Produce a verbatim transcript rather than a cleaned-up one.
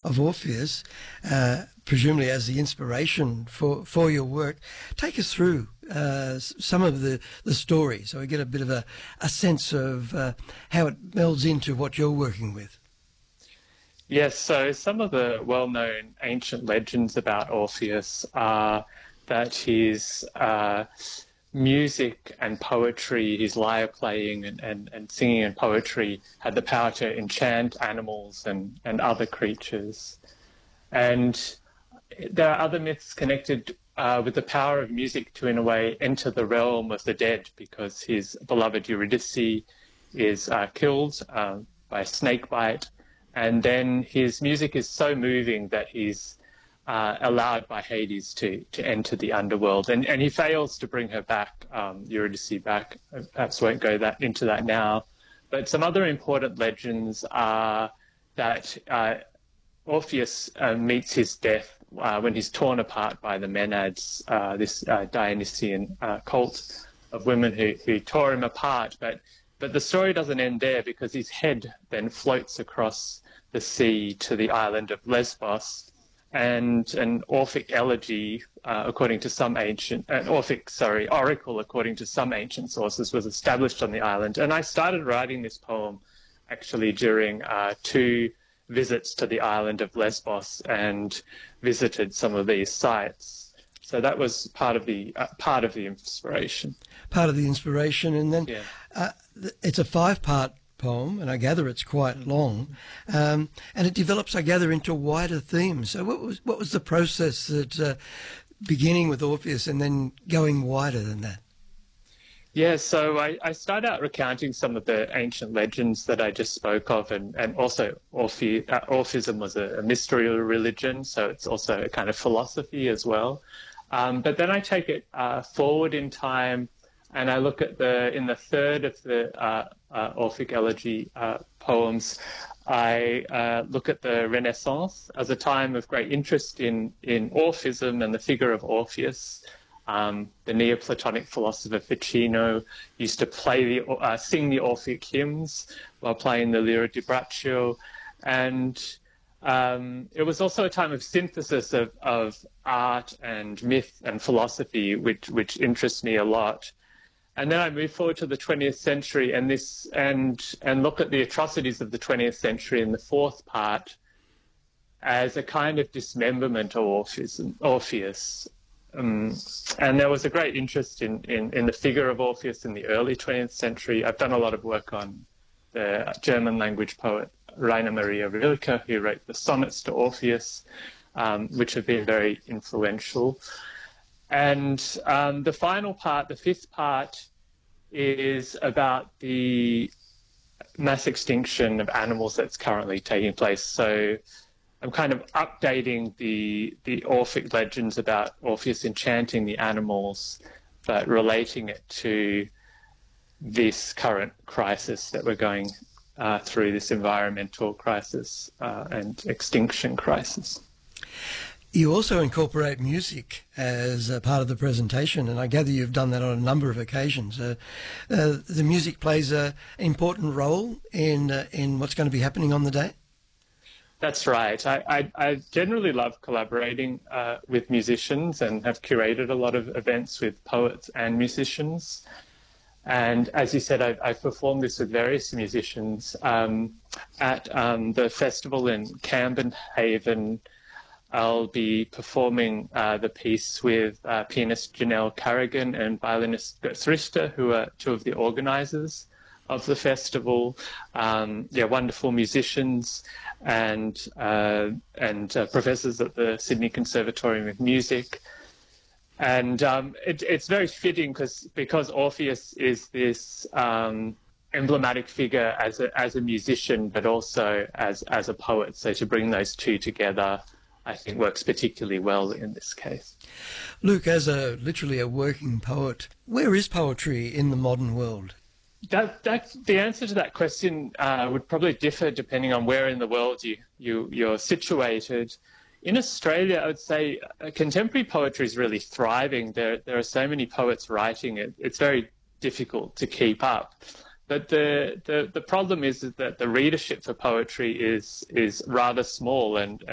of Orpheus, uh, presumably as the inspiration for, for your work. Take us through uh, some of the, the story so we get a bit of a, a sense of uh, how it melds into what you're working with. Yes, so some of the well-known ancient legends about Orpheus are that his uh, music and poetry, his lyre playing and, and, and singing and poetry had the power to enchant animals and, and other creatures. And there are other myths connected uh, with the power of music to, in a way, enter the realm of the dead, because his beloved Eurydice is uh, killed uh, by a snake bite. And then his music is so moving that he's uh, allowed by Hades to, to enter the underworld. And, and he fails to bring her back, um, Eurydice back. I perhaps won't go that into that now. But some other important legends are that uh, Orpheus uh, meets his death uh, when he's torn apart by the Maenads, uh, this uh, Dionysian uh, cult of women who, who tore him apart. But But the story doesn't end there, because his head then floats across the sea to the island of Lesbos, and an Orphic elegy, uh, according to some ancient, an Orphic, sorry, oracle, according to some ancient sources, was established on the island. And I started writing this poem actually during uh, two visits to the island of Lesbos, and visited some of these sites. So that was part of the uh, part of the inspiration. Part of the inspiration, and then yeah. uh, it's a five-part poem, and I gather it's quite long, um, and it develops, I gather, into wider themes. So what was what was the process that uh, beginning with Orpheus and then going wider than that? Yeah, so I, I start out recounting some of the ancient legends that I just spoke of, and, and also Orphe, uh, Orphism was a, a mystery religion, so it's also a kind of philosophy as well. Um, but then I take it uh, forward in time, and I look at the, in the third of the uh, uh, Orphic elegy uh, poems, I uh, look at the Renaissance as a time of great interest in, in Orphism and the figure of Orpheus. Um, the Neoplatonic philosopher Ficino used to play the, uh, sing the Orphic hymns while playing the Lyra di Braccio. And um, it was also a time of synthesis of, of art and myth and philosophy, which, which interests me a lot. And then I move forward to the twentieth century and this and and look at the atrocities of the twentieth century in the fourth part as a kind of dismemberment of Orpheus. Orpheus. Um, and there was a great interest in, in, in the figure of Orpheus in the early twentieth century. I've done a lot of work on the German language poet Rainer Maria Rilke, who wrote the sonnets to Orpheus, um, which have been very influential. And um, the final part, the fifth part, is about the mass extinction of animals that's currently taking place. So I'm kind of updating the, the Orphic legends about Orpheus enchanting the animals, but relating it to this current crisis that we're going uh, through, this environmental crisis uh, and extinction crisis. You also incorporate music as a part of the presentation, and I gather you've done that on a number of occasions. Uh, uh, the music plays a, an important role in uh, in what's going to be happening on the day? That's right. I, I, I generally love collaborating uh, with musicians and have curated a lot of events with poets and musicians. And as you said, I've, I've performed this with various musicians um, at um, the festival in Camden Haven. I'll be performing uh, the piece with uh, pianist Janelle Carrigan and violinist Götz Richter, who are two of the organisers of the festival. Um, they're wonderful musicians and uh, and uh, professors at the Sydney Conservatorium of Music. And um, it, it's very fitting because because Orpheus is this um, emblematic figure as a as a musician, but also as as a poet. So to bring those two together, I think works particularly well in this case. Luke, as a literally a working poet, where is poetry in the modern world? That, that, the answer to that question uh, would probably differ depending on where in the world you, you, you're situated. In Australia, I would say uh, contemporary poetry is really thriving. There, there are so many poets writing it. It's very difficult to keep up. But the, the, the problem is that the readership for poetry is, is rather small, and